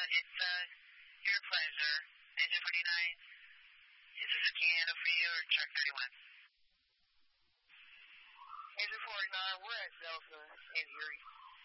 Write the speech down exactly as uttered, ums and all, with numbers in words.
it's uh, your pleasure. Engine forty-nine, is this a Canada for you or truck thirty-one? Engine forty-nine, we're at Delta in Erie.